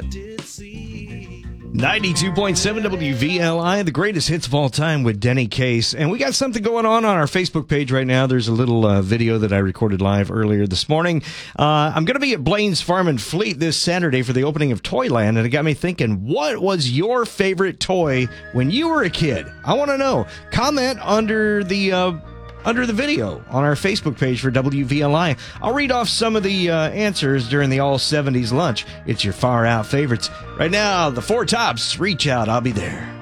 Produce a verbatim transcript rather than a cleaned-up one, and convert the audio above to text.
did see. ninety-two point seven W V L I, the greatest hits of all time with Denny Case. And we got something going on on our Facebook page right now. There's a little uh, video that I recorded live earlier this morning. Uh, I'm going to be at Blaine's Farm and Fleet this Saturday for the opening of Toyland, and it got me thinking, what was your favorite toy when you were a kid? I want to know. Comment under the... Uh, under the video on our Facebook page for W V L I. I'll read off some of the uh, answers during the All seventies lunch. It's your far out favorites. Right now, the Four Tops, Reach Out, I'll Be There.